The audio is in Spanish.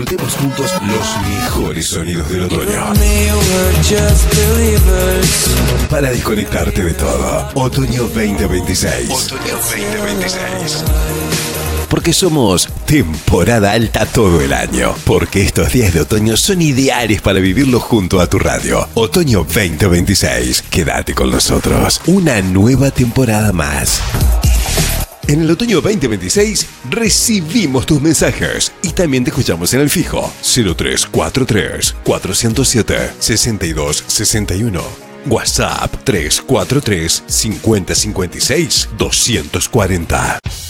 Disfrutemos juntos los mejores sonidos del otoño. Para desconectarte de todo. Otoño 2026. Otoño 2026. Porque somos temporada alta todo el año. Porque estos días de otoño son ideales para vivirlos junto a tu radio. Otoño 2026. Quédate con nosotros. Una nueva temporada más. En el otoño 2026 recibimos tus mensajes y también te escuchamos en el fijo 0343 407 6261. WhatsApp 343 5056 240.